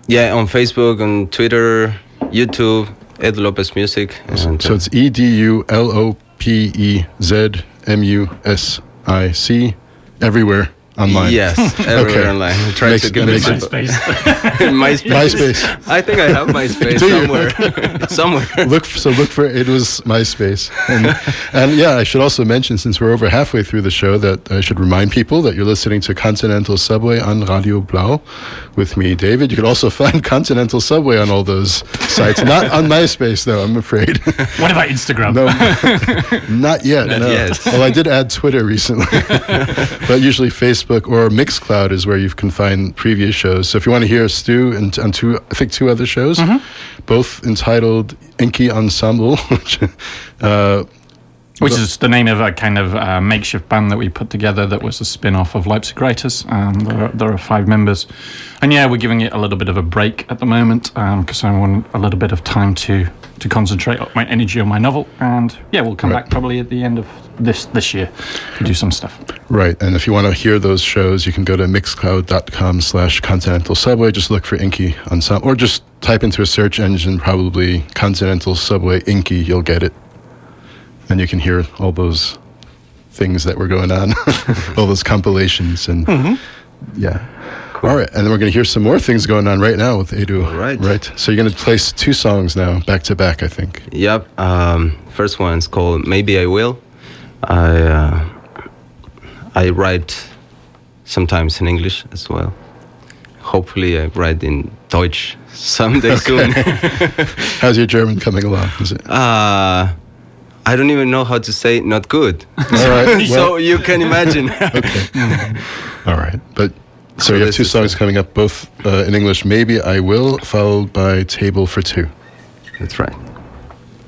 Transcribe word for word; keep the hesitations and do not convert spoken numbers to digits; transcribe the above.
Yeah, on Facebook, on Twitter, YouTube, Ed Lopez Music. And, so uh, it's E D U L O P E Z M U S I C everywhere. Online. Yes, everywhere okay. online. I'm trying makes, to give it MySpace. MySpace. MySpace. I think I have MySpace somewhere. somewhere. Look for, so look for it was MySpace. And, and yeah, I should also mention, since we're over halfway through the show, that I should remind people that you're listening to Continental Subway on Radio Blau with me, David. You can also find Continental Subway on all those sites. Not on MySpace, though, I'm afraid. What about Instagram? No, not yet. Not no. yet. Well, I did add Twitter recently, but usually Facebook or Mixcloud is where you can find previous shows. So if you want to hear Stu and on two, I think two other shows, mm-hmm. both entitled Inky Ensemble, which, uh, which is the name of a kind of uh, makeshift band that we put together that was a spin-off of Leipzig Writers. Um, there, are, there are five members. And yeah, we're giving it a little bit of a break at the moment because um, I want a little bit of time to, to concentrate my energy on my novel. And yeah, we'll come right. back probably at the end of this this year to do some stuff. Right, and if you want to hear those shows, you can go to mixcloud.com slash Continental Subway. Just look for Inky Ensemble, or just type into a search engine, probably Continental Subway Inky, you'll get it. And you can hear all those things that were going on, all those compilations, and mm-hmm. yeah. Cool. All right, and then we're going to hear some more things going on right now with Edu. All right. Right, so you're going to place two songs now, back to back, I think. Yep, um, first one's called Maybe I Will. I uh, I write sometimes in English as well. Hopefully I write in Deutsch someday okay. soon. How's your German coming along? Is it? Uh, I don't even know how to say not good. All right. Well, so you can imagine. Okay. All right. But so, so you have two songs uh, coming up, both uh, in English. Maybe I Will, followed by Table for Two. That's right.